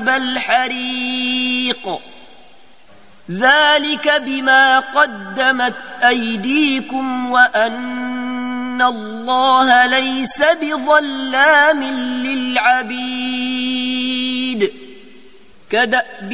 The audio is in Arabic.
حَوْبَ الْحَرِيقِ ذَلِكَ بِمَا قَدَّمَتْ أَيْدِيكُمْ وَأَنَّ اللَّهَ لَيْسَ بِظَلَّامٍ لِلْعَبِيدِ كَدَأْبِ